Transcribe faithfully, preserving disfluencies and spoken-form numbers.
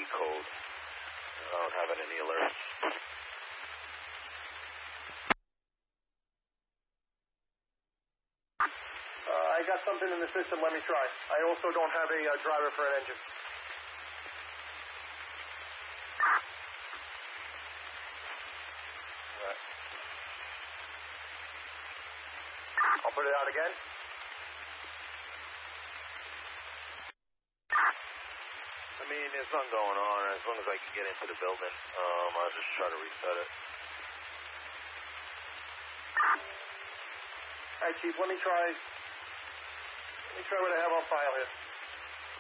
code. I don't have any alerts. Uh, I got something in the system. Let me try. I also don't have a uh, driver for an engine. Right. I'll put it out again. I mean, there's nothing going on. As long as I can get into the building, um, I'll just try to reset it. All right, Chief, let me try. Let me try what I have on file here.